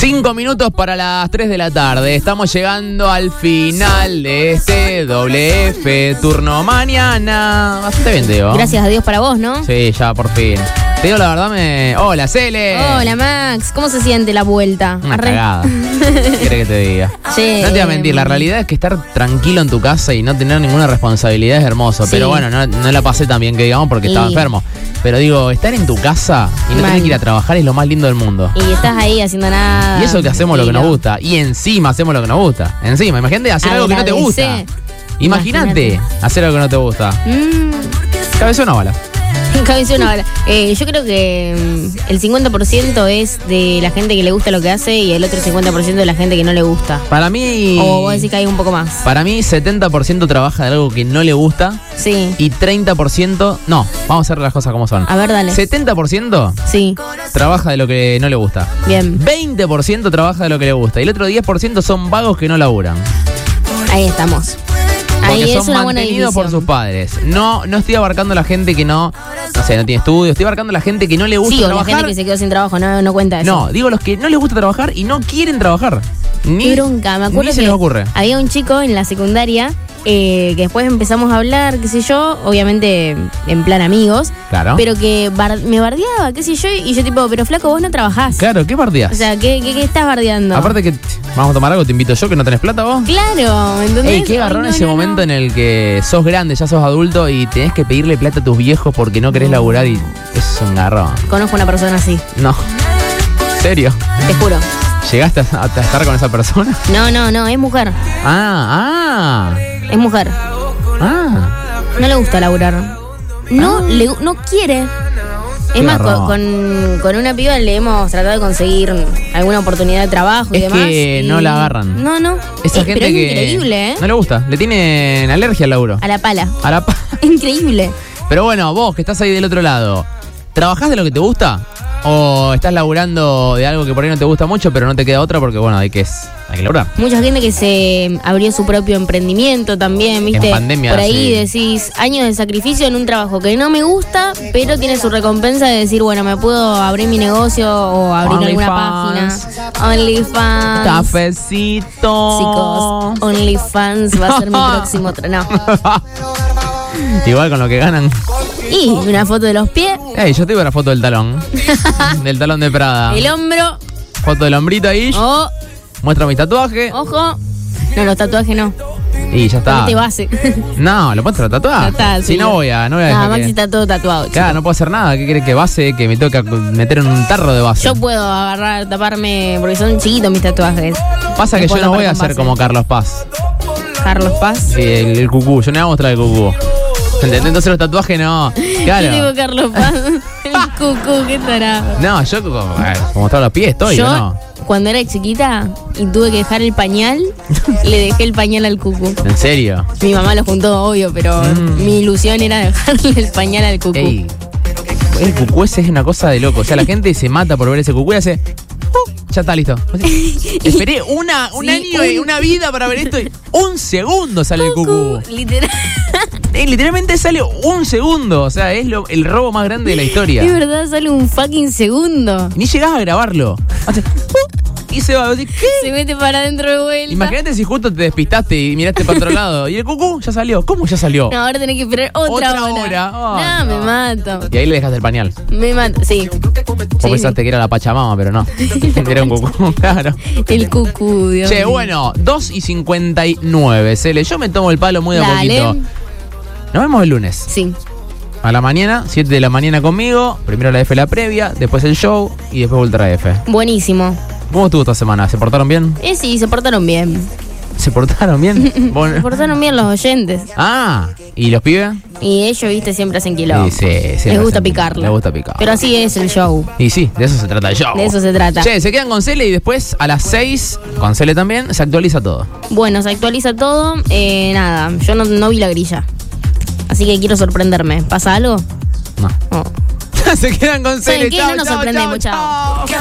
5 minutos para las 3 de la tarde. Estamos llegando al final de este WF Turno Mañana. Bastante bien, Teo. Gracias a Dios para vos, ¿no? Sí, ya por fin. Teo, la verdad Hola, Cele. Hola, Max. ¿Cómo se siente la vuelta? Una cagada. ¿Qué querés que te diga? Sí. No te voy a mentir, la realidad es que estar tranquilo en tu casa y no tener ninguna responsabilidad es hermoso. Sí. Pero bueno, no la pasé tan bien que digamos porque estaba enfermo. Pero digo, estar en tu casa y no tener que ir a trabajar es lo más lindo del mundo. Y estás ahí haciendo nada. Y eso que hacemos lo que nos gusta. Y encima hacemos lo que nos gusta. Encima, imagínate hacer algo que no te gusta. Imagínate hacer algo que no te gusta. Cabeza una bala. Cabeza una bala. Yo creo que el 50% es de la gente que le gusta lo que hace y el otro 50% de la gente que no le gusta. Para mí... O vos decís que hay un poco más. Para mí 70% trabaja de algo que no le gusta. Sí. Y 30%... No, vamos a hacer las cosas como son. A ver, dale. 70% sí. trabaja de lo que no le gusta. Bien. 20% trabaja de lo que le gusta. Y el otro 10% son vagos que no laburan. Ahí estamos. Porque ahí son es una buena mantenidos división por sus padres. No estoy abarcando a la gente que no tiene estudios. Estoy abarcando a la gente que no le gusta trabajar. Sí, o la gente que se quedó sin trabajo, no cuenta eso. No, digo los que no les gusta trabajar y no quieren trabajar. Qué bronca, me acuerdo ni se que les ocurre. había un chico en la secundaria que después empezamos a hablar, qué sé yo, obviamente en plan amigos. Claro. Pero que me bardeaba, qué sé yo, y yo tipo, pero flaco, vos no trabajás. Claro, ¿qué bardeás? O sea, ¿qué estás bardeando? Aparte que vamos a tomar algo, te invito yo, que no tenés plata vos. Claro, ¿entendés? Ey, qué garrón ese momento en el que sos grande, ya sos adulto y tenés que pedirle plata a tus viejos porque no querés laburar y es un garrón. Conozco una persona así. No. ¿En serio? Te juro. ¿Llegaste a estar con esa persona? No, es mujer. Es mujer. No le gusta laburar. No quiere. Es más, con una piba le hemos tratado de conseguir alguna oportunidad de trabajo y demás. Es que no la agarran. No. Esa gente pero es que increíble, ¿eh? no le gusta. Le tienen alergia al laburo. A la pala. pala. Increíble. Pero bueno, vos que estás ahí del otro lado, ¿trabajás de lo que te gusta? ¿O estás laburando de algo que por ahí no te gusta mucho, pero no te queda otra porque, bueno, hay que laburar? Mucha gente que se abrió su propio emprendimiento también, ¿viste? En pandemia, por ahí decís, años de sacrificio en un trabajo que no me gusta, pero tiene su recompensa de decir, bueno, me puedo abrir mi negocio o abrir alguna página. OnlyFans. Cafecito. Chicos, OnlyFans va a ser mi próximo no. Igual con lo que ganan. Y una foto de los pies. Yo te digo la foto del talón. Del talón de Prada. El hombro. Foto del hombrito ahí. Oh. Muestra mi tatuaje. Ojo. No, los tatuajes no. Y ya está. Ponete base. No, lo puedes tatuar. Está, si no voy a dejar Maxi está todo tatuado. Claro, no puedo hacer nada. ¿Qué querés que base? Que me toca meter en un tarro de base. Yo puedo agarrar, taparme, porque son chiquitos mis tatuajes. Pasa que yo no voy a hacer como Carlos Paz. ¿Carlos Paz? Sí, el cucú. Yo no voy a mostrar el cucú. ¿Entendés? Entonces los tatuajes no. Claro. Yo digo Carlos Paz. El cucú, qué tarado. No, yo como mostrar los pies estoy, yo, ¿no? Cuando era chiquita y tuve que dejar el pañal, le dejé el pañal al cucú. ¿En serio? Mi mamá lo juntó, obvio, pero mi ilusión era dejarle el pañal al cucú. Ey, el cucú ese es una cosa de loco. O sea, la gente se mata por ver ese cucú y hace... ya está, listo. Esperé un año y una vida para ver esto y 1 segundo sale el cucú. Literalmente sale 1 segundo. O sea, es el robo más grande de la historia. Es verdad, sale un fucking segundo. Ni llegás a grabarlo. Hace, y se va. ¿Qué? Se mete para adentro de vuelta. Imagínate si justo te despistaste y miraste para otro lado. Y el cucú ya salió. ¿Cómo ya salió? No, ahora tenés que esperar otra hora. Oh, no, me mato. Y ahí le dejaste el pañal. Me mato, sí. Vos pensaste que era la Pachamama, pero no. Era un cucú, claro. El cucú, Dios mío. Bueno, 2:59, Cele. Yo me tomo el palo muy de a poquito. Nos vemos el lunes. Sí. A la mañana, 7 de la mañana conmigo. Primero la F la previa, después el show y después Ultra F. Buenísimo. ¿Cómo estuvo esta semana? ¿Se portaron bien? Sí, se portaron bien. ¿Se portaron bien? Se portaron bien los oyentes. ¿Y los pibes? Y ellos, viste, siempre hacen quilombo. Sí, les gusta picarla. Les gusta picar. Pero así es el show. Y sí, de eso se trata el show. De eso se trata. Che, se quedan con Cele y después a las 6, con Cele también, se actualiza todo. Bueno, se actualiza todo. Nada, yo no vi la grilla. Así que quiero sorprenderme. ¿Pasa algo? No. Oh. Se quedan con Cele. ¿Saben qué? No nos sorprendemos, chao.